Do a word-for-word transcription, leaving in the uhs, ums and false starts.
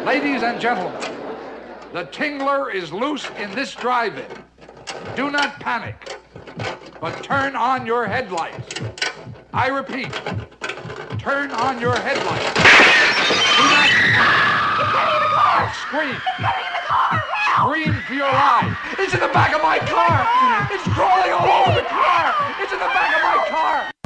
Ladies and gentlemen, the Tingler is loose in this drive-in. Do not panic, but turn on your headlights. I repeat, turn on your headlights. Do not panic. Scream. Scream for your life. It's in the back of my car. It's crawling all over the car. It's in the back of my car.